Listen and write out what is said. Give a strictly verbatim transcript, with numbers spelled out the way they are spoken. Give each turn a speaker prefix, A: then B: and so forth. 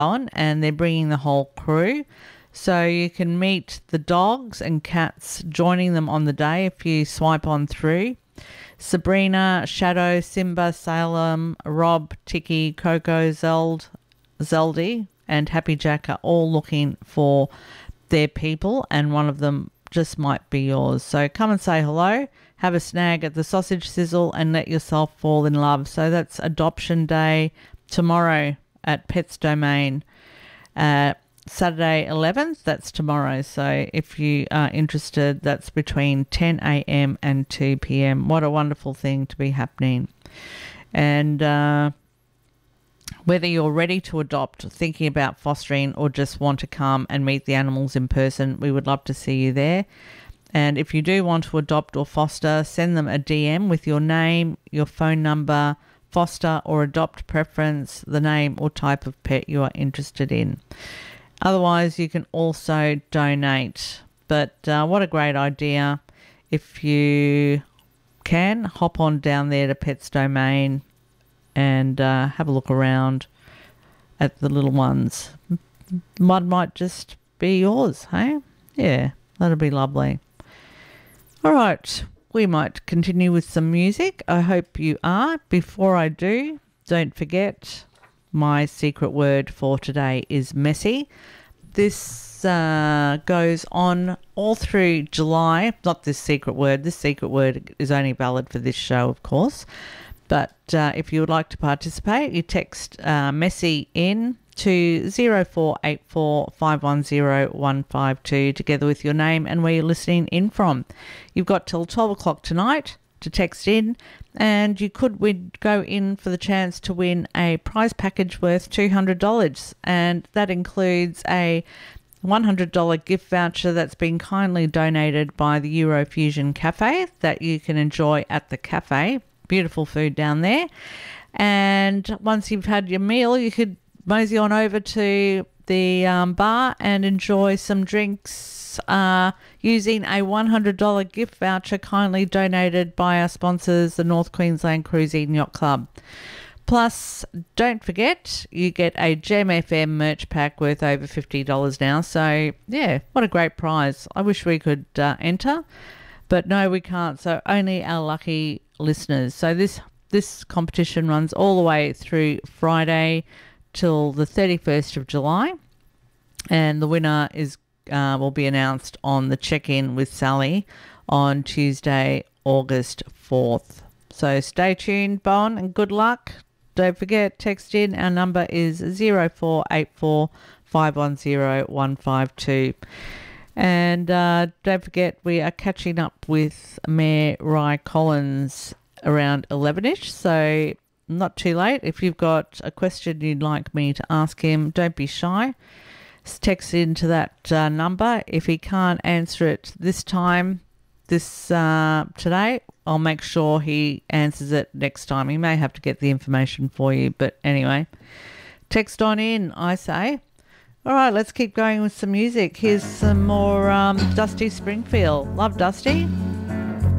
A: on, and they're bringing the whole crew. So you can meet the dogs and cats joining them on the day if you swipe on through. Sabrina, Shadow, Simba, Salem, Rob, Tiki, Coco, Zeld, Zeldy, and Happy Jack are all looking for their people, and one of them just might be yours. So come and say hello, have a snag at the Sausage Sizzle, and let yourself fall in love. So that's Adoption Day tomorrow at Pets Domain. Uh, Saturday eleventh, that's tomorrow. So if you are interested, that's between ten a.m. and two p.m. What a wonderful thing to be happening. And uh, whether you're ready to adopt, thinking about fostering, or just want to come and meet the animals in person, we would love to see you there. And if you do want to adopt or foster, send them a D M with your name, your phone number, foster or adopt preference, the name or type of pet you are interested in. Otherwise, you can also donate. But uh, what a great idea. If you can, hop on down there to Pets Domain and uh, have a look around at the little ones. One might just be yours, hey? Yeah, that'll be lovely. All right, we might continue with some music. I hope you are. Before I do, don't forget, my secret word for today is messy. This uh, goes on all through July. Not this secret word. This secret word is only valid for this show, of course. But uh, if you would like to participate, you text uh, messy in to zero four eight four five one zero one five two together with your name and where you're listening in from. You've got till twelve o'clock tonight to text in, and you could win, go in for the chance to win a prize package worth two hundred dollars, and that includes a one hundred dollars gift voucher that's been kindly donated by the Eurofusion Cafe that you can enjoy at the cafe. Beautiful food down there. And once you've had your meal, you could mosey on over to the um, bar and enjoy some drinks uh, using a one hundred dollars gift voucher kindly donated by our sponsors, the North Queensland Cruising Yacht Club. Plus, don't forget, you get a Gem F M merch pack worth over fifty dollars now. So, yeah, what a great prize. I wish we could uh, enter, but no, we can't. So only our lucky listeners. So this this competition runs all the way through Friday till the thirty-first of July, and the winner is uh, will be announced on the check-in with Sally on Tuesday, August fourth. So stay tuned, Bon, and good luck. Don't forget, text in. Our number is zero four eight four five one zero one five two. And uh, don't forget, we are catching up with Mayor Ry Collins around eleven-ish, so not too late. If you've got a question you'd like me to ask him, don't be shy. Text into that uh, number. If he can't answer it this time, this uh, today, I'll make sure he answers it next time. He may have to get the information for you, but anyway, text on in, I say. All right, let's keep going with some music. Here's some more um, Dusty Springfield. Love Dusty.